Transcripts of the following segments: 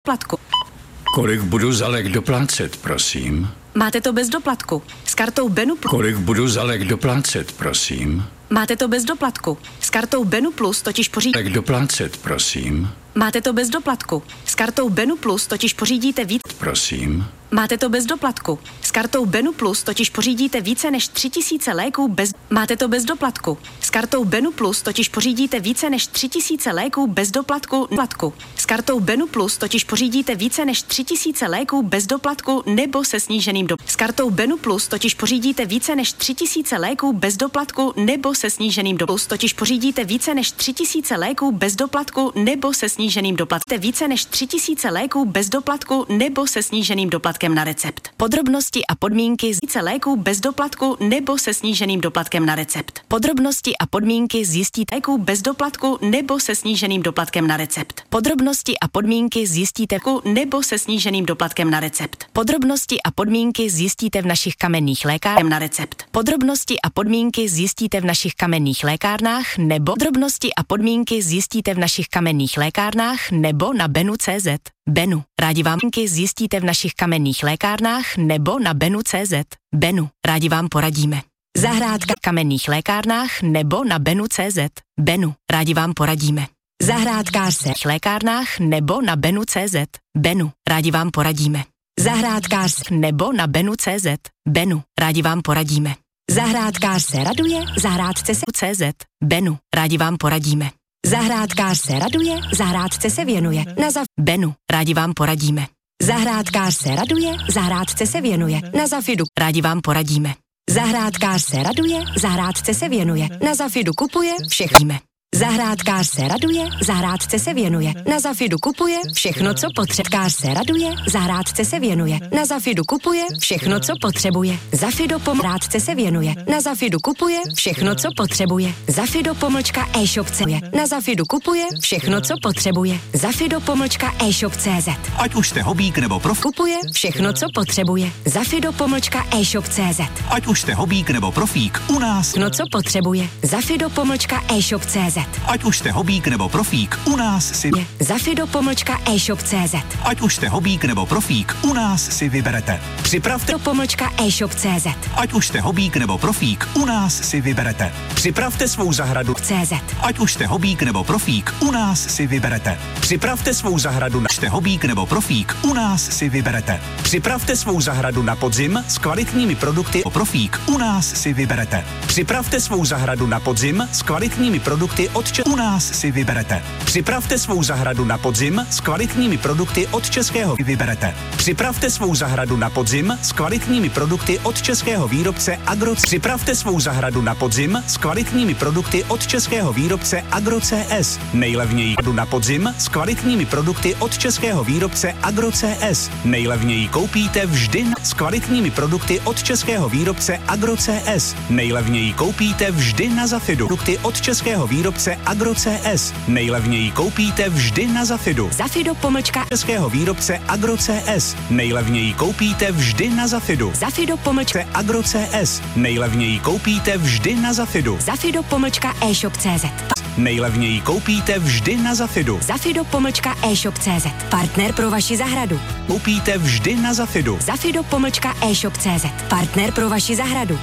Platku. Kolik budu za lék doplácet, prosím? Máte to bez doplatku. S kartou Benu Plus. Kolik budu za lék doplácet, prosím? Máte to bez doplatku. S kartou Benu Plus totiž pořídíte... Lék doplácet, prosím? Máte to bez doplatku. S kartou Benu Plus totiž pořídíte víc... Prosím? Máte to bez doplatku. S kartou Benu Plus totiž pořídíte více než 3000 léků bez... Máte to bez doplatku. S kartou Benu Plus totiž pořídíte více než 3000 léků bez doplatku. S kartou Benu Plus totiž pořídíte více než 3000 léků bez doplatku nebo se sníženým S kartou Benu Plus totiž pořídíte více než 3000 léků bez doplatku nebo se sníženým Plus totiž pořídíte více než 3000 léků bez doplatku nebo se sníženým doplatkem. Více než 3000 léků bez doplatku nebo se sníženým doplatkem na recept. Podrobnosti a podmínky z léků bez doplatku nebo se sníženým doplatkem na recept. Podrobnosti a podmínky zjistíte léků bez doplatku nebo se sníženým doplatkem na recept. Podrobnosti a podmínky zjistíte nebo se sníženým doplatkem na recept. Podrobnosti a podmínky zjistíte v našich kamenných lékárnách na recept. Podrobnosti a podmínky zjistíte v našich kamenných lékárnách nebo podrobnosti a podmínky zjistíte v našich kamenných lékárnách nebo na Benu.cz. Benu. Rádi vám zjistíte v našich kamenných lékárnách nebo na Benu.cz. Benu. Rádi vám poradíme. Zahrádka v kamenných lékárnách nebo na Benu.cz. Benu. Rádi vám poradíme. Zahrádkář v lékárnách nebo na Benu.cz. Benu. Rádi vám poradíme. Zahrádkář nebo na Benu.cz. Benu. Rádi vám poradíme. Zahrádkář se raduje, zahrádce se CZ. Benu. Rádi vám poradíme. Zahrádkář se raduje, zahrádce se věnuje. Benu. Rádi vám poradíme. Zahrádkář se raduje, zahrádce se věnuje. Na Zafidu. Rádi vám poradíme. Zahrádkář se raduje, zahrádce se věnuje. Na Zafidu kupuje všechno. Zahrádkář se raduje, zahrádce se věnuje. Na Zafidu kupuje všechno, co potřebkář se raduje, zahrádce se věnuje. Na Zafidu kupuje všechno, co potřebuje. Zafido pomrádce se věnuje. Na Zafidu kupuje všechno, co potřebuje. Zafido pomlčka e-shop.cz. Na Zafidu kupuje všechno, co potřebuje. Zafido pomlčka e-shop.cz. Ať už jste hobík nebo prof. Kupuje všechno, co potřebuje. Zafido pomlčka e-shop.cz. Ať už jste hobík nebo profík, u nás. No co potřebuje. Zafido pomlčka e-shop.cz. Ať už jste hobík nebo profík, u nás si... Zafido pomlčka e-shop.cz. Ať už jste hobík nebo profík, u nás si vyberete. Připravte pomlčka e-shop.cz. Ať už jste hobík nebo profík, u nás si vyberete. Připravte svou zahradu CZ. Ať už jste hobík nebo profík, u nás si vyberete. Připravte svou zahradu na jste hobík nebo profík, u nás si vyberete. Připravte svou zahradu na podzim s kvalitními produkty profík, u nás si vyberete. Připravte svou zahradu na podzim s kvalitními produkty u nás si vyberete. Připravte svou zahradu na podzim s kvalitními produkty od českého vyberete. Připravte svou zahradu na podzim s kvalitními produkty od českého výrobce Agro. Připravte svou zahradu na podzim s kvalitními produkty od českého výrobce Agro.cs. Nejlevněji na podzim s kvalitními produkty od českého výrobce Agro.cs. Nejlevněji koupíte vždy s kvalitními produkty od českého výrobce Agro.cs. Nejlevněji koupíte vždy na Zafidu. Produkty od českého výrobce Agro.cs. Nejlevněji koupíte vždy na Zafidu. Zafido pomlčka českého výrobce Agro.cs. Nejlevněji koupíte vždy na Zafidu. Zafido pomlčka Agro.cs. Nejlevněji koupíte vždy na Zafidu. Zafido pomlčka e-shop.cz. Nejlevněji koupíte vždy na Zafidu. Zafido pomlčka e-shop.cz. Partner pro vaši zahradu. Koupíte vždy na Zafidu. Zafido pomlčka e-shop.cz. Partner pro vaši zahradu.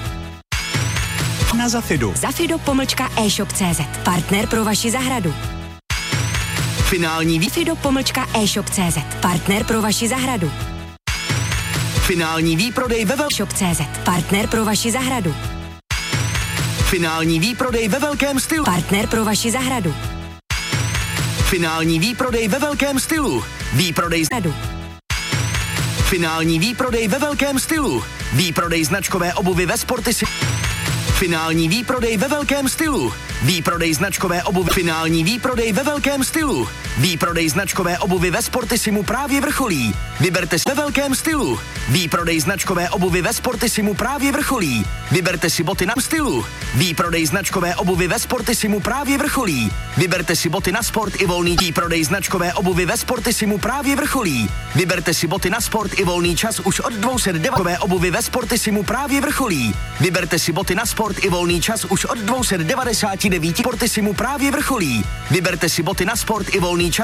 Na Zafidu. Zafido pomlčka e-shop.cz. Partner pro vaši zahradu. Finální Zafido pomlčka e-shop.cz. Partner pro vaši zahradu. Finální výprodej ve Shop.cz. Partner pro vaši zahradu. Finální výprodej ve velkém stylu. Partner pro vaši zahradu. Finální výprodej ve velkém stylu. Výprodej zahradu. Finální výprodej ve velkém stylu. Výprodej značkové obuvy ve Sportisy. Finální výprodej ve velkém stylu. Výprodej značkové obuvy. Finální výprodej ve velkém stylu. Výprodej značkové obuvy ve Sportisimu právě vrcholí. Vyberte si ve velkém stylu. Výprodej značkové obuvy ve Sportisimu právě vrcholí. Vyberte si boty na stylu. Výprodej značkové obuvy ve Sportisimu právě vrcholí. Vyberte si boty na sport i volný. Výprodej značkové obuvy ve Sportisimu právě vrcholí. Vyberte si boty na sport i volný čas už od 209. Obuvy ve Sportisimu právě vrcholí. Vyberte si boty na sport i volný čas už od 299. Sportisimu právě vrcholí. Vyberte si boty na sport i volný čas